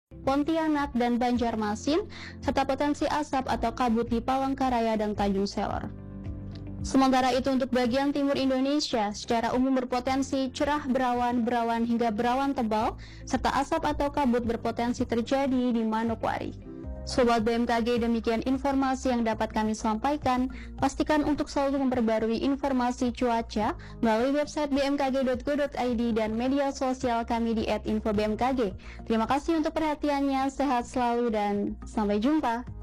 Pontianak, dan Banjarmasin, serta potensi asap atau kabut di Palangkaraya dan Tanjung Selor. Sementara itu untuk bagian timur Indonesia, secara umum berpotensi cerah berawan hingga berawan tebal, serta asap atau kabut berpotensi terjadi di Manokwari. Sobat BMKG, demikian informasi yang dapat kami sampaikan. Pastikan untuk selalu memperbarui informasi cuaca melalui website bmkg.go.id dan media sosial kami di @infobmkg. Terima kasih untuk perhatiannya, sehat selalu dan sampai jumpa.